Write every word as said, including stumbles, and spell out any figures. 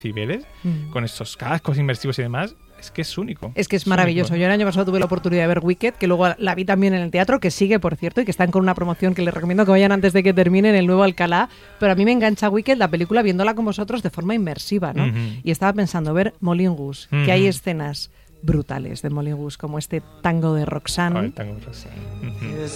decibeles, Mm. con estos cascos inmersivos y demás, es que es único. Es que es maravilloso. Yo el año pasado tuve la oportunidad de ver Wicked, que luego la vi también en el teatro, que sigue, por cierto, y que están con una promoción que les recomiendo que vayan antes de que terminen el nuevo Alcalá. Pero a mí me engancha Wicked, la película, viéndola con vosotros de forma inmersiva, ¿no? Uh-huh. Y estaba pensando, ver Moulin Rouge, Uh-huh. que hay escenas brutales de Moulin Rouge, como este tango de Roxanne. Oh, el tango de Roxanne. Uh-huh.